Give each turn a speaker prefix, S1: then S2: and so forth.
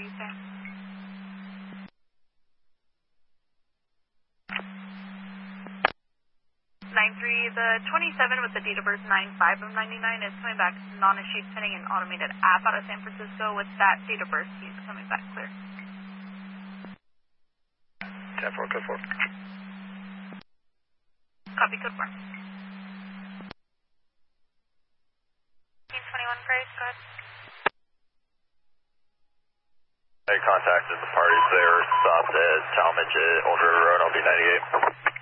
S1: Tuesday. 9-3, the 27 with the date of birth 9-5 of 99 is coming back non-issued pending an automated app out of San Francisco. With that date of birth, he's coming back clear.
S2: 10-4, code 4.
S1: Copy, code 4. 21 Grace, go ahead.
S2: They contacted the parties. They were stopped at Talmadge at Old River Road, LB 98.